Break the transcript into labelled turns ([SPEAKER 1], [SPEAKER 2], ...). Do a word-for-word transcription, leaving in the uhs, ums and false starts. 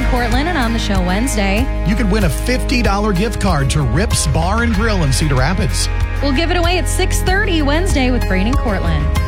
[SPEAKER 1] Cortland, and on the show Wednesday,
[SPEAKER 2] you could win a fifty dollars gift card to Rips Bar and Grill in Cedar Rapids.
[SPEAKER 1] We'll give it away at six thirty Wednesday with Braden and Cortland.